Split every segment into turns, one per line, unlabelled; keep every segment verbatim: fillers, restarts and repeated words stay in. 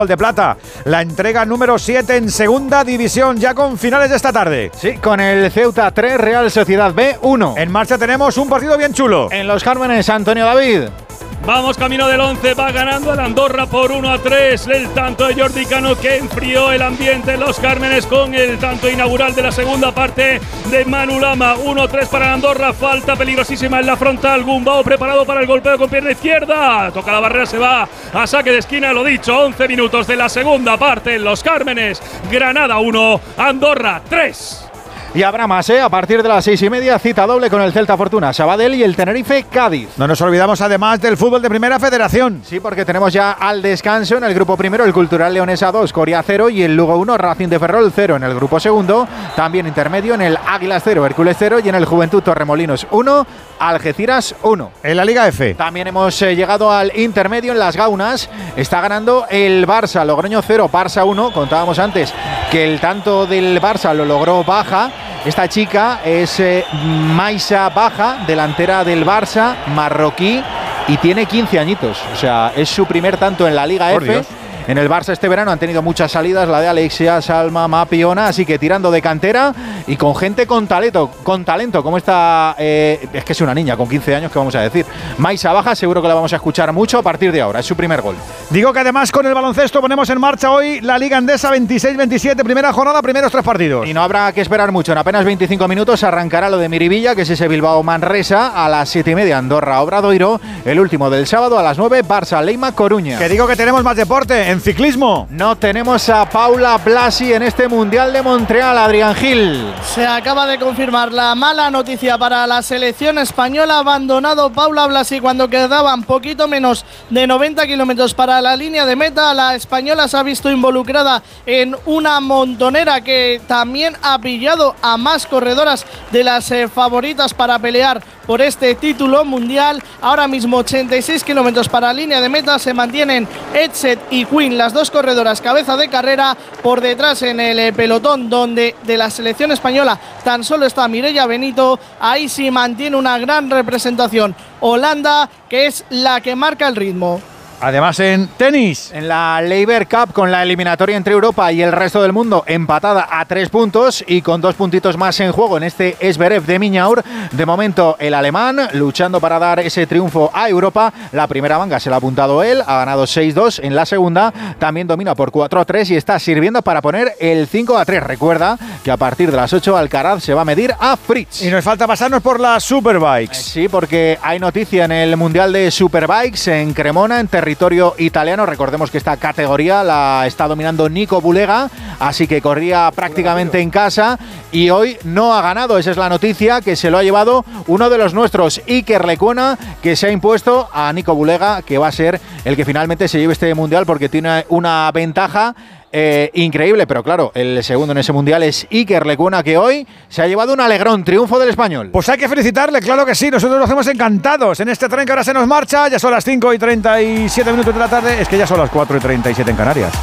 de plata, la entrega número siete en segunda división, ya con finales de esta tarde.
Sí, con el Ceuta tres, Real Sociedad B uno.
En marcha tenemos un partido bien chulo.
En Los Cármenes, Antonio David.
Vamos camino del once, va ganando el Andorra por uno a tres. El tanto de Jordi Cano que enfrió el ambiente en Los Cármenes con el tanto inaugural de la segunda parte de Manu Lama. uno a tres para el Andorra, falta peligrosísima en la frontal. Gumbau preparado para el golpeo con pierna izquierda. Toca la barrera, se va a saque de esquina, lo dicho. once minutos de la segunda parte en Los Cármenes. Granada uno, Andorra tres.
Y habrá más, ¿eh? A partir de las seis y media, cita doble con el Celta Fortuna, Sabadell y el Tenerife Cádiz.
No nos olvidamos además del fútbol de Primera Federación.
Sí, porque tenemos ya al descanso en el grupo primero el Cultural Leonesa dos, Coria cero y el Lugo uno, Racing de Ferrol cero. En el grupo segundo, también intermedio en el Águilas cero, Hércules cero y en el Juventud Torremolinos uno, Algeciras uno.
En la Liga F.
También hemos eh, llegado al intermedio en las Gaunas. Está ganando el Barça, Logroño cero, Barça uno. Contábamos antes que el tanto del Barça lo logró Baja. Esta chica es eh, Maisa Baja, delantera del Barça, marroquí, y tiene quince añitos. O sea, es su primer tanto en la Liga Por F. Dios. En el Barça este verano han tenido muchas salidas, la de Alexia, Salma, Mapiona, así que tirando de cantera y con gente con talento, con talento, como esta, eh, es que es una niña con quince años, ¿qué vamos a decir? Maisa Baja, seguro que la vamos a escuchar mucho a partir de ahora, es su primer gol.
Digo que además con el baloncesto ponemos en marcha hoy la Liga Endesa veintiséis veintisiete, primera jornada, primeros tres partidos.
Y no habrá que esperar mucho, en apenas veinticinco minutos arrancará lo de Miribilla, que es ese Bilbao-Manresa, a las siete y media Andorra-Obradoiro, el último del sábado a las nueve, Barça-Leima-Coruña.
Que digo que tenemos más deporte. En ciclismo
no tenemos a Paula Blasi en este Mundial de Montreal, Adrián Gil.
Se acaba de confirmar la mala noticia para la selección española. Abandonado Paula Blasi cuando quedaban poquito menos de noventa kilómetros para la línea de meta. La española se ha visto involucrada en una montonera que también ha pillado a más corredoras de las eh, favoritas para pelear por este título mundial. Ahora mismo ochenta y seis kilómetros para la línea de meta. Se mantienen Etset y Quinn, las dos corredoras cabeza de carrera. Por detrás en el eh, pelotón donde de la selección española tan solo está Mireia Benito. Ahí sí mantiene una gran representación Holanda, que es la que marca el ritmo.
Además en tenis,
en la Laver Cup, con la eliminatoria entre Europa y el resto del mundo empatada a tres puntos y con dos puntitos más en juego en este Zverev de Miñaur. De momento el alemán luchando para dar ese triunfo a Europa. La primera manga se la ha apuntado él, ha ganado seis dos. En la segunda también domina por cuatro a tres y está sirviendo para poner el cinco a tres. Recuerda que a partir de las ocho Alcaraz se va a medir a Fritz.
Y nos falta pasarnos por las Superbikes.
Eh, sí, porque hay noticia en el Mundial de Superbikes en Cremona, en territorio italiano. Recordemos que esta categoría la está dominando Nico Bulega, así que corría prácticamente en casa y hoy no ha ganado. Esa es la noticia, que se lo ha llevado uno de los nuestros, Iker Lecuona, que se ha impuesto a Nico Bulega, que va a ser el que finalmente se lleve este mundial porque tiene una ventaja Eh, increíble, pero claro, el segundo en ese mundial es Iker Lecuona, que hoy se ha llevado un alegrón, triunfo del español.
Pues hay que felicitarle, claro que sí, nosotros lo hacemos encantados en este tren que ahora se nos marcha. Ya son las cinco y treinta y siete minutos de la tarde, es que ya son las cuatro y treinta y siete en Canarias.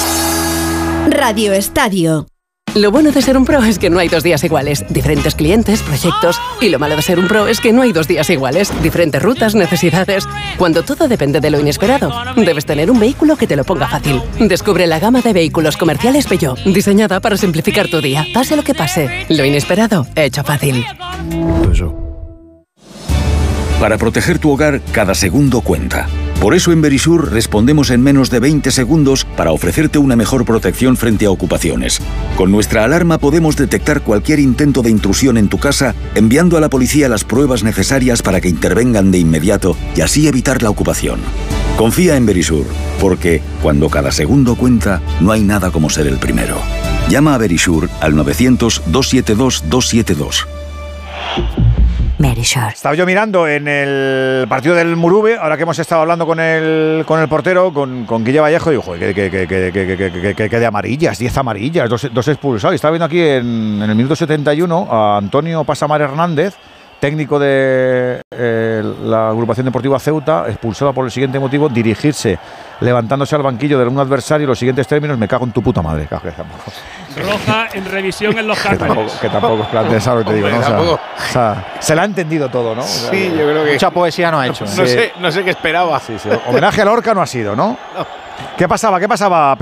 Radio Estadio.
Lo bueno de ser un pro es que no hay dos días iguales. Diferentes clientes, proyectos. Y lo malo de ser un pro es que no hay dos días iguales. Diferentes rutas, necesidades. Cuando todo depende de lo inesperado, debes tener un vehículo que te lo ponga fácil. Descubre la gama de vehículos comerciales Peugeot, diseñada para simplificar tu día. Pase lo que pase, lo inesperado, hecho fácil.
Para proteger tu hogar, cada segundo cuenta. Por eso en Verisur respondemos en menos de veinte segundos para ofrecerte una mejor protección frente a ocupaciones. Con nuestra alarma podemos detectar cualquier intento de intrusión en tu casa, enviando a la policía las pruebas necesarias para que intervengan de inmediato y así evitar la ocupación. Confía en Verisur, porque cuando cada segundo cuenta, no hay nada como ser el primero. Llama a Verisur al novecientos, doscientos setenta y dos, doscientos setenta y dos.
Verisur.
Estaba yo mirando en el partido del Murube, ahora que hemos estado hablando con el, con el portero, con, con Guille Vallejo, y digo, joder, que, que, que, que, que, que, que, que de amarillas, diez amarillas, dos, dos expulsados. Y estaba viendo aquí en, en el minuto setenta y uno a Antonio Pasamar Hernández, técnico de eh, la agrupación deportiva Ceuta, expulsado por el siguiente motivo: dirigirse levantándose al banquillo de un adversario. Los siguientes términos: me cago en tu puta madre.
Roja en revisión en Los
Cármenes. que, tampoco, que tampoco es plan de eso, te digo, ¿no? O sea, o sea, se la ha entendido todo, ¿no? O sea,
sí, yo creo que mucha poesía no ha hecho.
No, no, sé, no sé qué esperaba.
Sí, sí. Homenaje a Lorca no ha sido, ¿no? no. ¿Qué pasaba? ¿Qué pasaba?